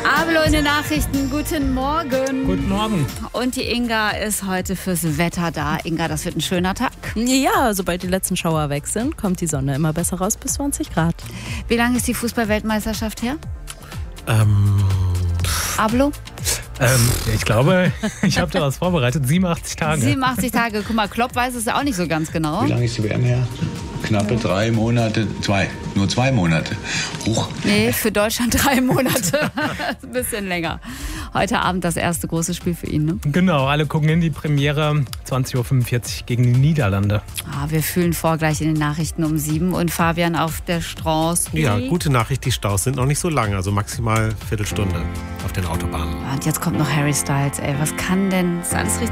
Ablo in den Nachrichten, guten Morgen. Guten Morgen. Und die Inga ist heute fürs Wetter da. Inga, das wird ein schöner Tag. Ja, sobald die letzten Schauer weg sind, kommt die Sonne immer besser raus, bis 20 Grad. Wie lange ist die Fußball-Weltmeisterschaft her? Ablo? Ich glaube, ich habe da was vorbereitet. 87 Tage. 87 Tage. Guck mal, Klopp weiß es ja auch nicht so ganz genau. Wie lange ist die WM her? Knappe 3 Monate, nur 2 Monate. Huch. Nee, für Deutschland 3 Monate. Ein bisschen länger. Heute Abend das erste große Spiel für ihn, ne? Genau, alle gucken in die Premiere 20.45 Uhr gegen die Niederlande. Wir fühlen vor gleich in den Nachrichten um 7 und Fabian auf der Straße. Ja, gute Nachricht, die Staus sind noch nicht so lang, also maximal Viertelstunde auf den Autobahnen. Und jetzt kommt noch Harry Styles, ey. Was kann denn? Ist alles richtig?